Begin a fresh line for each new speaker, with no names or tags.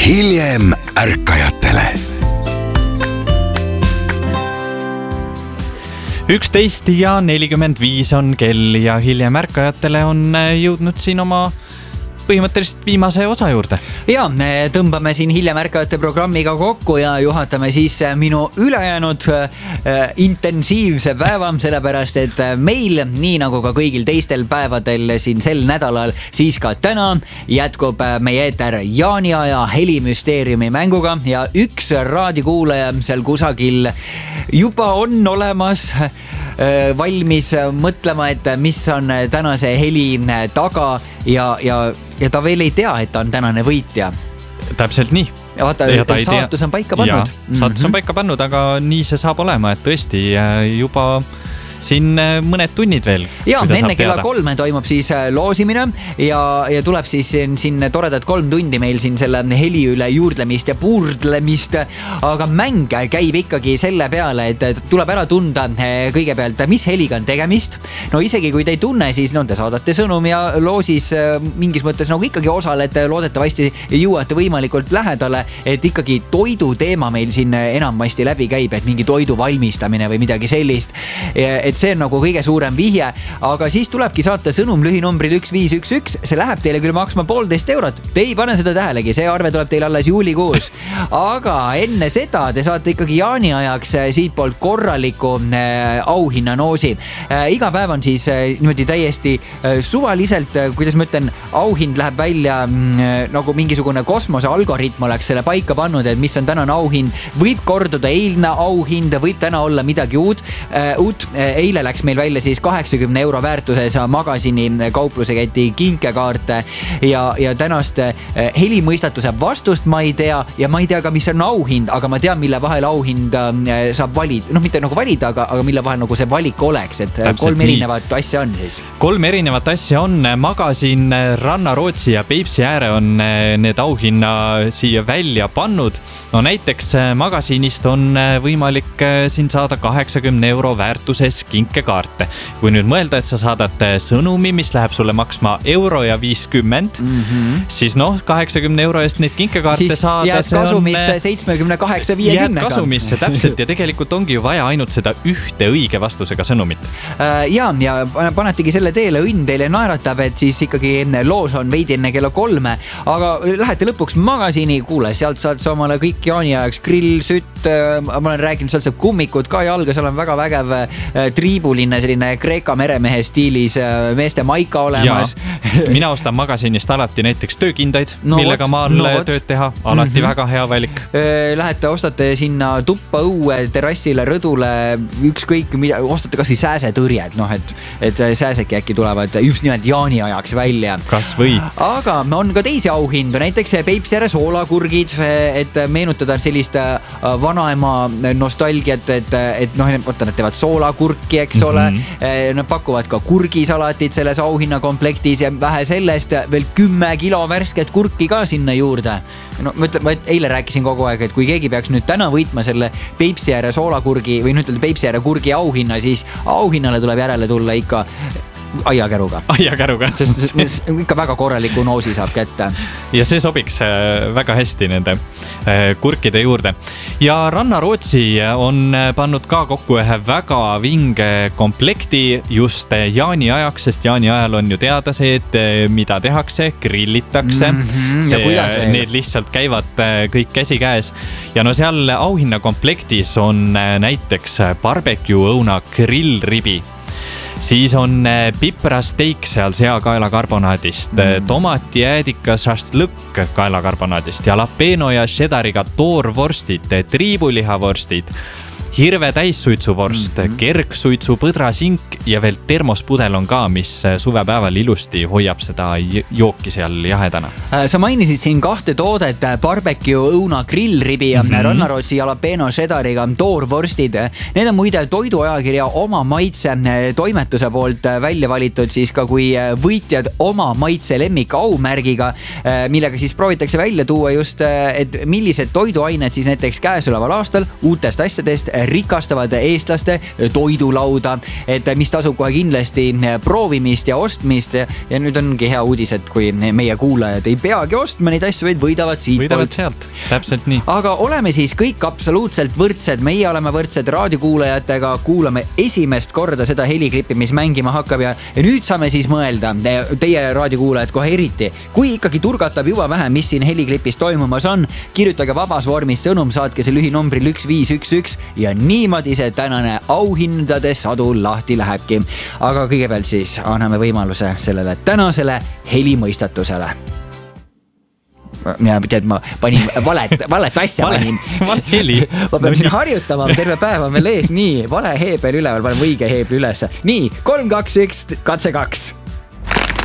hiljem ärkajatele.
11:45 on kell ja hiljem ärkajatele on jõudnud siin oma põhimõtteliselt viimase osa juurde.
Ja me tõmbame siin hiljem ärkajate programmiga kokku ja juhatame siis minu ülejäänud intensiivse päeva, sellepärast et meil, nii nagu ka kõigil teistel päevadel siin sel nädalal, siis ka täna jätkub meie eeter Jaaniaja helimüsteeriumi mänguga ja üks raadiokuulaja seal kusagil juba on olemas, valmis mõtlema, et mis on tänase heli taga ja ta veel ei tea, et ta on tänane võitja.
Täpselt nii.
Ja vaata, saatus on paika pannud.
Saatus on paika pannud, aga nii see saab olema, et tõesti juba siin mõned tunnid veel.
Ja enne kella 3 toimub siis loosimine ja tuleb siis siin toredad 3 tundi meil siin selle heli üle juurdlemist ja puurdlemist, aga mäng käib ikkagi selle peale, et tuleb ära tunda kõigepealt, mis heliga on tegemist. No isegi kui te ei tunne, siis te saadate sõnum ja loosis mingis mõttes nagu ikkagi osalete, loodetavasti jõuate võimalikult lähedale, et ikkagi toidu teema meil siin enamasti läbi käib, et mingi toidu valmistamine või midagi sellist. Et see on nagu kõige suurem vihje, aga siis tulebki saata sõnum lühinumbril 1511. See läheb teile küll maksma 1,5 eurot. Te ei pane seda tähelegi, see arve tuleb teil alles juulikuus. Aga enne seda te saate ikkagi jaaniajaks siit poolt korraliku auhinnanoosi. Iga päev on siis niimoodi täiesti suvaliselt, kuidas ma ütlen, auhind läheb välja nagu mingisugune kosmose algoritm oleks selle paika pannud, et mis on tänane auhind. Võib korduda eilne auhind, võib täna olla midagi uut. Eile läks meil välja siis 80 euro väärtuses magasini kaupluseketi kinkekaarte ja tänast helimõistatuse vastust ma ei tea ja ma ei tea ka, mis on auhind, aga ma tean, mille vahel auhind saab valida. Mitte nagu valida, aga mille vahel nagu see valik oleks, et täpselt 3 erinevat asja on siis.
3 erinevat asja on. Magasin, Ranna-Rootsi ja Peipsi ääre on need auhinna siia välja pannud. No näiteks magasinist on võimalik siin saada 80 euro väärtuses kinkekaarte. Kui nüüd mõelda, et sa saadad sõnumi, mis läheb sulle maksma euro ja 50, siis 80 euro eest neid kinkekaarte
siis
saada.
Jääd kasumisse 78,50.
Jääd kasumisse, täpselt. Ja tegelikult ongi ju vaja ainult seda ühte õige vastusega sõnumit.
Ja panetegi selle teele, õnn teile naeratab, et siis ikkagi loos on veidi enne kella 3, aga lähete lõpuks magasini, kuule, sealt saad sa omale kõik jaaniajaks grill, sütt, ma olen rääkinud, sealt saab kummikud ka jalga, seal on väga vägev triibuline, selline Kreeka meremehe stiilis meeste maika olemas.
Mina ostan magasinist alati näiteks töökindaid, millega maal tööd teha. Alati väga hea valik.
Lähete, ostate sinna tuppa õue, terrassile, rõdule, ükskõik, ostate kas või sääsetõrjed, et sääseki äkki tulevad just nimelt jaaniajaks välja.
Kas või?
Aga on ka teisi auhindu, näiteks Peipsi ääre soolakurgid, et meenutada sellist vanaema nostalgiat, et nad teevad soolakurki, eks ole. Nad pakuvad ka kurgisalatit selles auhinnakomplektis ja vähe sellest veel 10 kilo värsket kurki ka sinna juurde. Ma eile rääkisin kogu aeg, et kui keegi peaks nüüd täna võitma selle Peipsi ääre soolakurgi või nüüd Peipsi ääre kurgi auhinna, siis auhinnale tuleb järele tulla ikka aiakäruga. Sest ikka väga korraliku noosi saab kätte.
Ja see sobiks väga hästi nende kurkide juurde. Ja Ranna-Rootsi on pannud ka kokku ühe väga vinge komplekti just jaani ajaks, sest jaani ajal on ju teada see, et mida tehakse, grillitakse. Need lihtsalt käivad kõik käsi käes. Ja seal auhinnakomplektis on näiteks barbecue õuna grillribi. Siis on piprasteik seal seakaelakarbonaadist, tomati jäädika šaštlõkk kaelakarbonaadist, jalapeno ja šedariga toorvorstid, triibulihavorstid, hirve täissuitsuvorst, kergsuitsu põdrasink ja veel termospudel on ka, mis suvepäeval ilusti hoiab seda jooki seal jahedana.
Sa mainisid siin 2 toodet, barbecue õuna grillribi ja Ranna-Rootsi jalapeno šedariga toorvorstid. Need on muide toiduajakirja Oma maitse toimetuse poolt välja valitud siis ka kui võitjad oma maitse lemmik aumärgiga, millega siis proovitakse välja tuua just, et millised toiduained siis näiteks käesoleval aastal uutest asjadest rikastavad eestlaste toidulauda, et mis tasub kohe kindlasti proovimist ja ostmist. Ja nüüd ongi hea uudis, et kui meie kuulajad ei peagi ostma neid asju, vaid võidavad
võidavad sealt, täpselt nii.
Aga oleme siis kõik absoluutselt võrdsed, meie oleme võrdsed raadiokuulajatega, kuulame esimest korda seda heliklippi, mis mängima hakkab ja nüüd saame siis mõelda, teie raadiokuulajad kohe eriti, kui ikkagi turgatab juba vähe, mis siin heliklipis toimumas on, kirjutage vabas vormis sõnum, saatke see lühinumbril 1511 ja niimoodi see tänane auhindade sadul lahti lähebki. Aga kõigepealt siis anname võimaluse sellele tänasele helimõistatusele. Mina tead, ma panin valet asja panin.
Vale heli.
Ma pean siin harjutama, terve päeva on veel ees. Nii, vale heebel üleval, panen õige heebel üles. Nii, 3, 2, 1, katse 2.